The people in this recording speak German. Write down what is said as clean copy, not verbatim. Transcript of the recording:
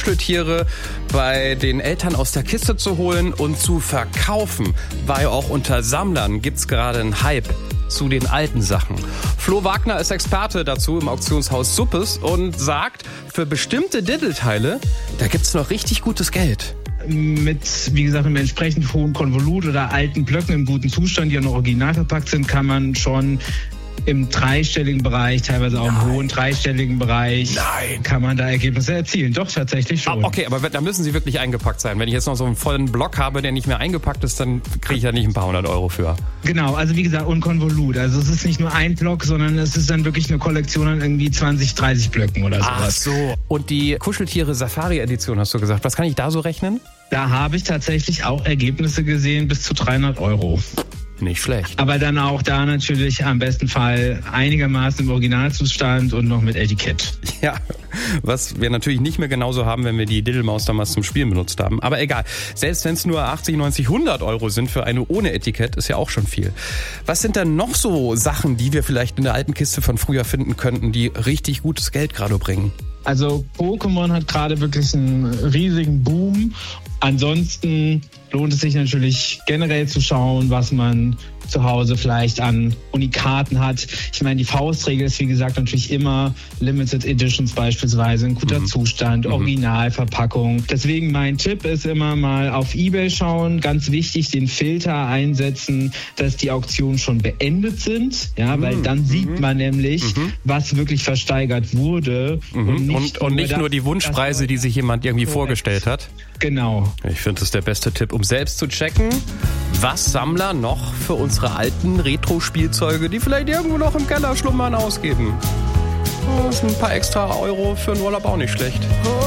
Kuscheltiere bei den Eltern aus der Kiste zu holen und zu verkaufen, weil auch unter Sammlern gibt's gerade einen Hype zu den alten Sachen. Flo Wagner ist Experte dazu im Auktionshaus Suppes und sagt, für bestimmte Diddelteile, da gibt's noch richtig gutes Geld. Mit, wie gesagt, einem entsprechend hohen Konvolut oder alten Blöcken im guten Zustand, die ja noch original verpackt sind, kann man schon im dreistelligen Bereich, teilweise auch im hohen dreistelligen Bereich, kann man da Ergebnisse erzielen. Doch, tatsächlich schon. Okay, aber da müssen sie wirklich eingepackt sein. Wenn ich jetzt noch so einen vollen Block habe, der nicht mehr eingepackt ist, dann kriege ich ja nicht ein paar 100 Euro für. Genau, also wie gesagt, und Konvolut. Also es ist nicht nur ein Block, sondern es ist dann wirklich eine Kollektion an irgendwie 20, 30 Blöcken oder sowas. Ach so. Und die Kuscheltiere Safari Edition hast du gesagt. Was kann ich da so rechnen? Da habe ich tatsächlich auch Ergebnisse gesehen bis zu 300 Euro. Nicht schlecht. Aber dann auch da natürlich am besten Fall einigermaßen im Originalzustand und noch mit Etikett. Ja, was wir natürlich nicht mehr genauso haben, wenn wir die Diddelmaus damals zum Spielen benutzt haben. Aber egal, selbst wenn es nur 80, 90, 100 Euro sind für eine ohne Etikett, ist ja auch schon viel. Was sind denn noch so Sachen, die wir vielleicht in der alten Kiste von früher finden könnten, die richtig gutes Geld gerade bringen? Also Pokémon hat gerade wirklich einen riesigen Boom. Ansonsten lohnt es sich natürlich generell zu schauen, was man zu Hause vielleicht an Unikaten hat. Ich meine, die Faustregel ist, wie gesagt, natürlich immer Limited Editions beispielsweise, in guter Zustand, Originalverpackung. Deswegen mein Tipp ist immer mal auf eBay schauen. Ganz wichtig, den Filter einsetzen, dass die Auktionen schon beendet sind. Ja, weil dann sieht man nämlich, was wirklich versteigert wurde. Und nicht nur die Wunschpreise, die sich jemand irgendwie vorgestellt hat. Genau. Ich finde, das ist der beste Tipp, um selbst zu checken, was Sammler noch für unsere alten Retro-Spielzeuge, die vielleicht irgendwo noch im Keller schlummern, ausgeben. Das sind ein paar extra Euro für einen Urlaub auch nicht schlecht.